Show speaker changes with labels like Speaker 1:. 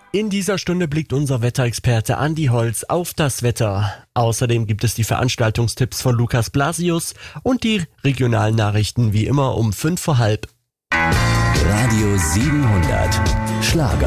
Speaker 1: In dieser Stunde blickt unser Wetterexperte Andi Holz auf das Wetter. Außerdem gibt es die Veranstaltungstipps von Lukas Blasius und die regionalen Nachrichten wie immer um 5 vor halb.
Speaker 2: Radio 700 Schlager.